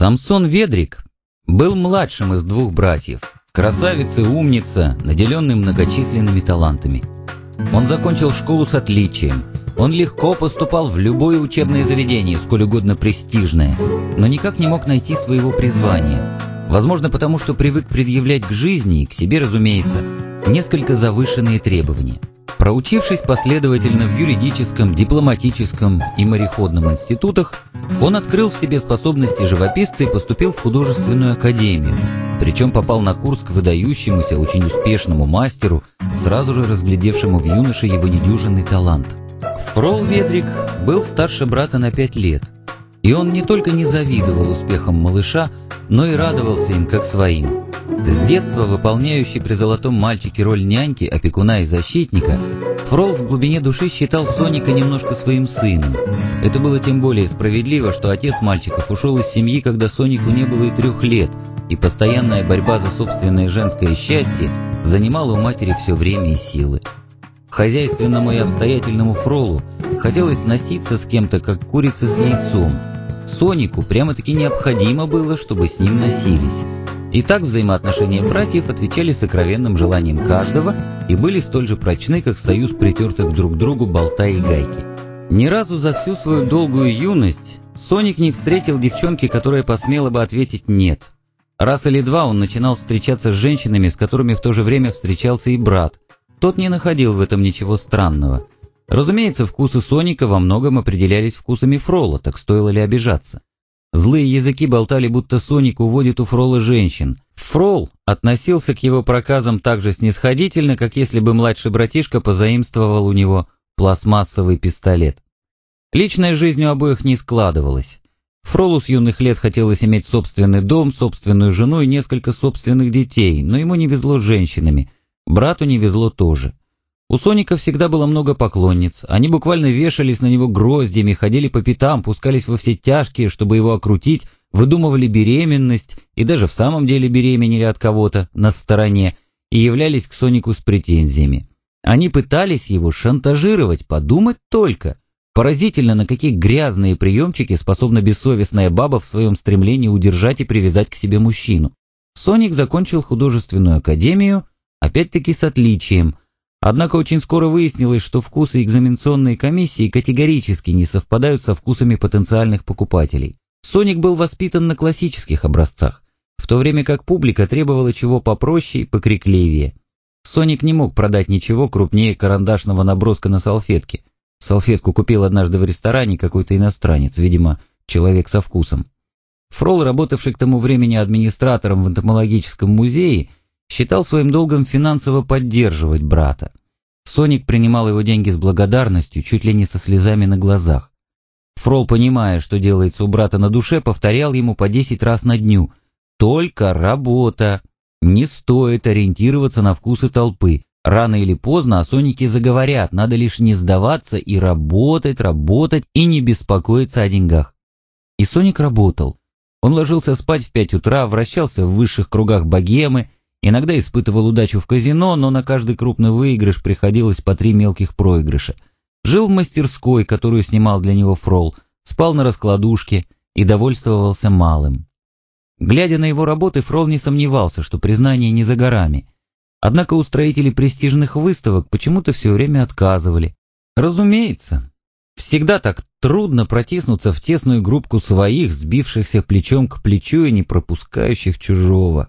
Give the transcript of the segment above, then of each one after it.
Самсон Ведрик был младшим из двух братьев, красавец и умница, наделенный многочисленными талантами. Он закончил школу с отличием, он легко поступал в любое учебное заведение, сколь угодно престижное, но никак не мог найти своего призвания. Возможно, потому что привык предъявлять к жизни и к себе, разумеется, несколько завышенные требования. Проучившись последовательно в юридическом, дипломатическом и мореходном институтах, он открыл в себе способности живописца и поступил в художественную академию, причем попал на курс к выдающемуся, очень успешному мастеру, сразу же разглядевшему в юноше его недюжинный талант. Фрол Ведрик был старше брата на 5 лет, и он не только не завидовал успехам малыша, но и радовался им как своим. С детства выполняющий при золотом мальчике роль няньки, опекуна и защитника, Фрол в глубине души считал Соника немножко своим сыном. Это было тем более справедливо, что отец мальчиков ушел из семьи, когда Сонику не было и 3 лет, и постоянная борьба за собственное женское счастье занимала у матери все время и силы. Хозяйственному и обстоятельному Фролу хотелось носиться с кем-то, как курица с яйцом. Сонику прямо-таки необходимо было, чтобы с ним носились. И так взаимоотношения братьев отвечали сокровенным желаниям каждого и были столь же прочны, как союз притертых друг к другу болта и гайки. Ни разу за всю свою долгую юность Соник не встретил девчонки, которая посмела бы ответить «нет». Раз или два он начинал встречаться с женщинами, с которыми в то же время встречался и брат. Тот не находил в этом ничего странного. Разумеется, вкусы Соника во многом определялись вкусами Фрола, так стоило ли обижаться. Злые языки болтали, будто Соник уводит у Фрола женщин. Фрол относился к его проказам так же снисходительно, как если бы младший братишка позаимствовал у него пластмассовый пистолет. Личная жизнь у обоих не складывалась. Фролу с юных лет хотелось иметь собственный дом, собственную жену и несколько собственных детей, но ему не везло с женщинами. Брату не везло тоже. У Соника всегда было много поклонниц, они буквально вешались на него гроздьями, ходили по пятам, пускались во все тяжкие, чтобы его окрутить, выдумывали беременность и даже в самом деле беременели от кого-то на стороне и являлись к Сонику с претензиями. Они пытались его шантажировать, подумать только. Поразительно, на какие грязные приемчики способна бессовестная баба в своем стремлении удержать и привязать к себе мужчину. Соник закончил художественную академию, опять-таки с отличием. Однако очень скоро выяснилось, что вкусы экзаменационной комиссии категорически не совпадают со вкусами потенциальных покупателей. Соник был воспитан на классических образцах, в то время как публика требовала чего попроще и покрикливее. Соник не мог продать ничего крупнее карандашного наброска на салфетке. Салфетку купил однажды в ресторане какой-то иностранец, видимо, человек со вкусом. Фрол, работавший к тому времени администратором в энтомологическом музее, считал своим долгом финансово поддерживать брата. Соник принимал его деньги с благодарностью, чуть ли не со слезами на глазах. Фрол, понимая, что делается у брата на душе, повторял ему по 10 раз на дню: «Только работа! Не стоит ориентироваться на вкусы толпы. Рано или поздно о Сонике заговорят, надо лишь не сдаваться и работать, работать и не беспокоиться о деньгах». И Соник работал. Он ложился спать в 5 утра, вращался в высших кругах богемы, иногда испытывал удачу в казино, но на каждый крупный выигрыш приходилось по 3 мелких проигрыша. Жил в мастерской, которую снимал для него Фрол, спал на раскладушке и довольствовался малым. Глядя на его работы, Фрол не сомневался, что признание не за горами. Однако устроители престижных выставок почему-то все время отказывали. Разумеется, всегда так трудно протиснуться в тесную группку своих, сбившихся плечом к плечу и не пропускающих чужого.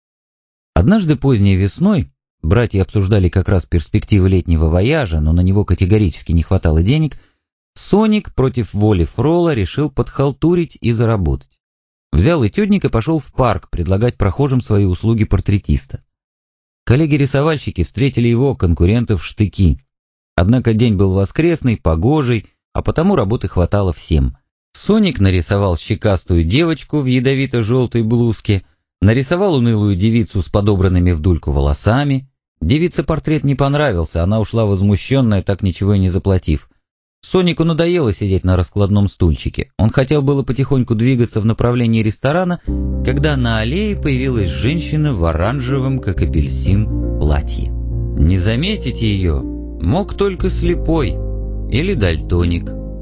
Однажды поздней весной братья обсуждали как раз перспективы летнего вояжа, но на него категорически не хватало денег. Соник против воли Фрола решил подхалтурить и заработать. Взял этюдник и пошел в парк предлагать прохожим свои услуги портретиста. Коллеги-рисовальщики встретили его, конкурентов, в штыки. Однако день был воскресный, погожий, а потому работы хватало всем. Соник нарисовал щекастую девочку в ядовито-желтой блузке, нарисовал унылую девицу с подобранными в дульку волосами. Девице портрет не понравился, она ушла возмущенная, так ничего и не заплатив. Сонику надоело сидеть на раскладном стульчике. Он хотел было потихоньку двигаться в направлении ресторана, когда на аллее появилась женщина в оранжевом, как апельсин, платье. Не заметить ее мог только слепой или дальтоник.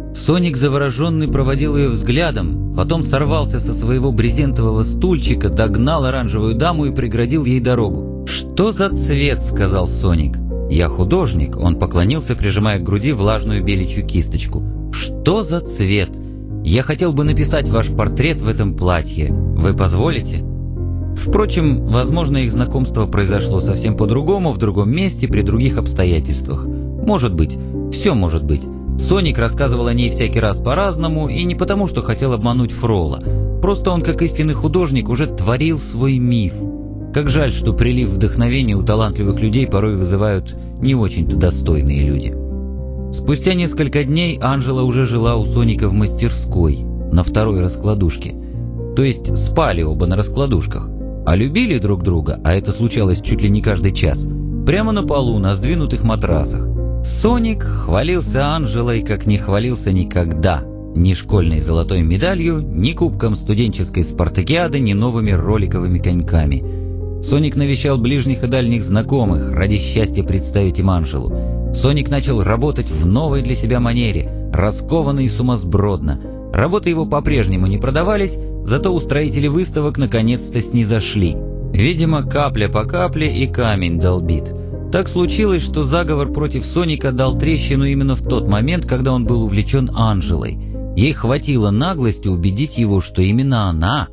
Соник, завороженный, проводил ее взглядом, потом сорвался со своего брезентового стульчика, догнал оранжевую даму и преградил ей дорогу. «Что за цвет?» — сказал Соник. «Я художник», — он поклонился, прижимая к груди влажную беличью кисточку. «Что за цвет? Я хотел бы написать ваш портрет в этом платье. Вы позволите?» Впрочем, возможно, их знакомство произошло совсем по-другому, в другом месте, при других обстоятельствах. Может быть, все может быть. Соник рассказывал о ней всякий раз по-разному, и не потому, что хотел обмануть Фрола. Просто он, как истинный художник, уже творил свой миф. Как жаль, что прилив вдохновения у талантливых людей порой вызывают не очень-то достойные люди. Спустя несколько дней Анжела уже жила у Соника в мастерской, на второй раскладушке. То есть спали оба на раскладушках. А любили друг друга, а это случалось чуть ли не каждый час, прямо на полу, на сдвинутых матрасах. Соник хвалился Анжелой, как не хвалился никогда. Ни школьной золотой медалью, ни кубком студенческой спартакиады, ни новыми роликовыми коньками. Соник навещал ближних и дальних знакомых ради счастья представить им Анжелу. Соник начал работать в новой для себя манере, раскованно и сумасбродно. Работы его по-прежнему не продавались, зато устроители выставок наконец-то снизошли. Видимо, капля по капле и камень долбит. Так случилось, что заговор против Соника дал трещину именно в тот момент, когда он был увлечен Анжелой. Ей хватило наглости убедить его, что именно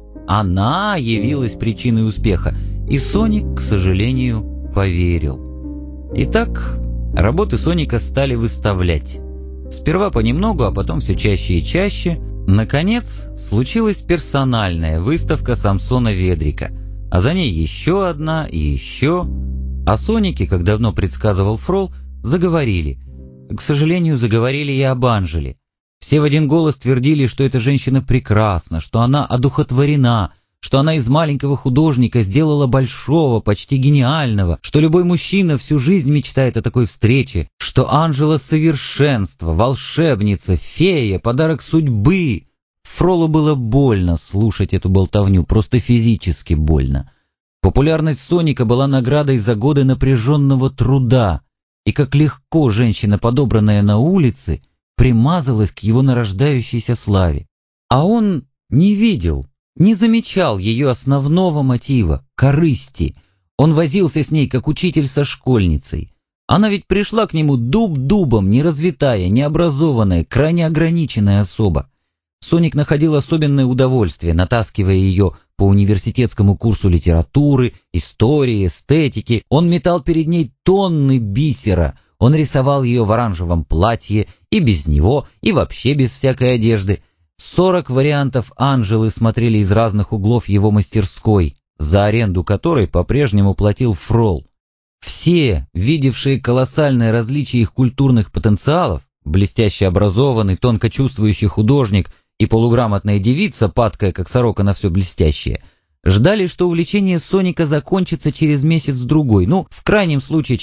она явилась причиной успеха, и Соник, к сожалению, поверил. Итак, работы Соника стали выставлять. Сперва понемногу, а потом все чаще и чаще. Наконец, случилась персональная выставка Самсона Ведрика, а за ней еще одна и еще. О Сонике, как давно предсказывал Фрол, заговорили. К сожалению, заговорили и об Анжеле. Все в один голос твердили, что эта женщина прекрасна, что она одухотворена, что она из маленького художника сделала большого, почти гениального, что любой мужчина всю жизнь мечтает о такой встрече, что Анжела — совершенство, волшебница, фея, подарок судьбы. Фролу было больно слушать эту болтовню, просто физически больно. Популярность Соника была наградой за годы напряженного труда, и как легко женщина, подобранная на улице, примазалась к его нарождающейся славе. А он не видел, не замечал ее основного мотива — корысти. Он возился с ней, как учитель со школьницей. Она ведь пришла к нему дуб дубом, неразвитая, необразованная, крайне ограниченная особа. Соник находил особенное удовольствие, натаскивая ее по университетскому курсу литературы, истории, эстетики. Он метал перед ней тонны бисера. Он рисовал ее в оранжевом платье и без него, и вообще без всякой одежды. 40 вариантов Анжелы смотрели из разных углов его мастерской, за аренду которой по-прежнему платил Фрол. Все, видевшие колоссальное различие их культурных потенциалов, блестяще образованный, тонко чувствующий художник и полуграмотная девица, падкая как сорока на все блестящее, ждали, что увлечение Соника закончится через месяц-другой, в крайнем случае